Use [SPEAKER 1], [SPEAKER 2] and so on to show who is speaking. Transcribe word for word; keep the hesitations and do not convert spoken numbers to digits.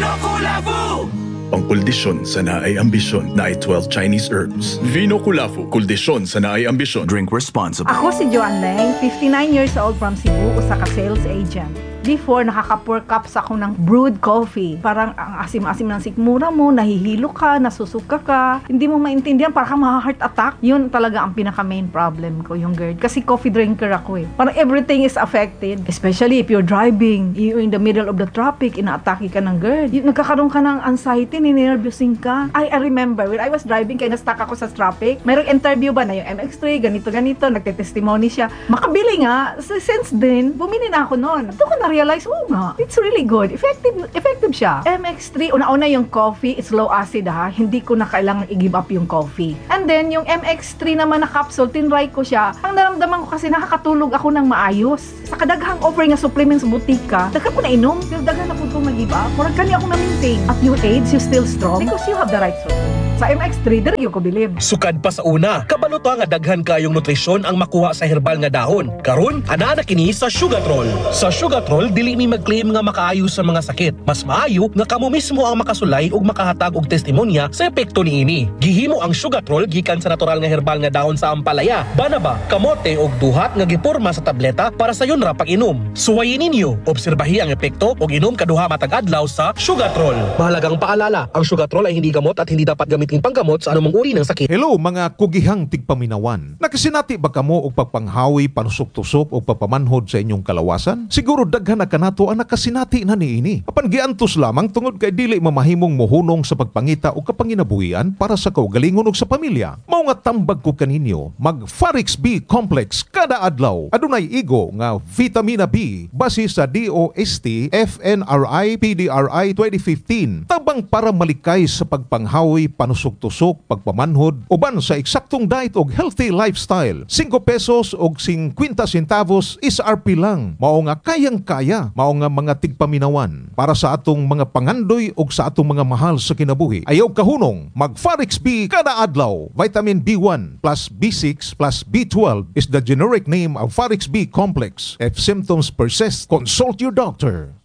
[SPEAKER 1] Vinoculavu!
[SPEAKER 2] Pangkuldisyon sa naay ambisyon na ay twelve Chinese herbs. Vinoculavu, kuldisyon sa naay ambisyon.
[SPEAKER 3] Drink responsibly.
[SPEAKER 4] Ako si Joan Leng, fifty-nine years old from Cebu, usa ka sales agent. Before, nakaka-four cups ako ng brewed coffee. Parang ang asim-asim ng sikmura mo, nahihilo ka, nasusuka ka, hindi mo maintindihan, parang ma-heart attack. Yun talaga ang pinaka-main problem ko, yung GERD. Kasi coffee drinker ako eh. Parang everything is affected. Especially if you're driving, you're in the middle of the traffic, ina-atake ka ng GERD. Yung, nagkakaroon ka ng anxiety, ninervyusin ka. I, I remember, when I was driving, kaya na-stuck ako sa traffic, mayroong interview ba na yung M X three, ganito-ganito, nagte-testimony siya. Makabili nga. So, since then, bumili na ako noon. Ito ko na realize, oh nga, it's really good. Effective effective siya. M X three, una-una yung coffee, it's low acid ha. Hindi ko na kailangan i-give up yung coffee. And then, yung M X three naman na capsule, tinry ko siya. Ang naramdaman ko kasi nakakatulog ako ng maayos. Sa kadaghang offer nga supplements sa butika, daghan ko na inom. Pero daghan na po itong nag-give up. Murag kani ako na-maintain. At your age, you still strong because you have the right supplement. Sa M X three, dali ko bilib.
[SPEAKER 5] Sukad pa sa una, kabalo to nga daghan kayong nutrisyon ang makuha sa herbal nga dahon. Karon, ana na kini sa Sugatrol. Sa Sugatrol, dili mi mag-claim nga makaayo sa mga sakit. Mas maayo nga kamo mismo ang makasulay ug makahatag og testimonya sa epekto niini. Gihimo ang Sugatrol gikan sa natural nga herbal nga dahon sa ampalaya, banaba, kamote ug duhat nga giporma sa tableta para sa yunra pag-inom. Suwayin ninyo, obserbahi ang epekto ug inom kaduha matag adlaw sa Sugatrol. Mahalagang paalala, ang Sugatrol ay hindi gamot at hindi dapat gamitin panggamot sa anumang uri ng sakit.
[SPEAKER 6] Hello mga kugihang tigpaminawan. Nakasinati ba kamo og pagpanghawi, panusok-tusok o pagpamanhod sa inyong kalawasan? Siguro daghan na kanato ang nakasinati na niini. Apan giantos lamang tungod kay dili mamahimong mohunong sa pagpangita o kapanginabuhian para sa kaugalingon ug sa pamilya. Mao nga tambag ko kaninyo, mag Farix B Complex kada adlaw. Adunay igo nga vitamina B base sa D O S T F N R I P D R I twenty fifteen. Tabang para malikay sa pagpanghawi, panusok-tusok, pagpamanhod, uban sa eksaktong diet og healthy lifestyle. five pesos og fifty centavos is R P lang. Mao nga kayang-kaya, mao nga mga tigpaminawan para sa atong mga pangandoy og sa atong mga mahal sa kinabuhi. Ayaw kahunong, mag Farix B kada adlaw. Vitamin B one plus B six plus B twelve is the generic name of Farix B Complex. If symptoms persist, consult your doctor.